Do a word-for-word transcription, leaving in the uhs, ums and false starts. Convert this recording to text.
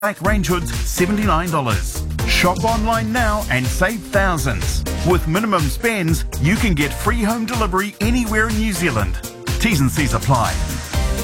Like range hoods, seventy-nine dollars. Shop online now and save thousands. With minimum spends, you can get free home delivery anywhere in New Zealand. T's and C's apply.